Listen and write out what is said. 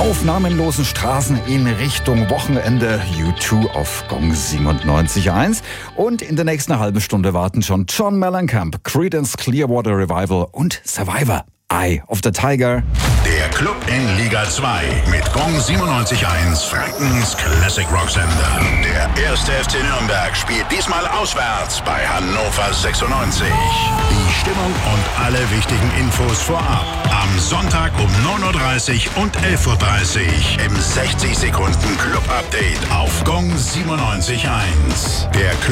Auf namenlosen Straßen in Richtung Wochenende U2 auf Gong 97.1. Und in der nächsten halben Stunde warten schon John Mellencamp, Creedence Clearwater Revival und Survivor. Eye of the Tiger. Der Club in Liga 2 mit Gong 97.1, Frankens Classic Rock Sender. Der erste FC Nürnberg spielt diesmal auswärts bei Hannover 96. Die Stimmung und alle wichtigen Infos vorab. Am Sonntag um 9.30 Uhr und 11.30 Uhr im 60 Sekunden Club Update auf Gong 97.1. Der Club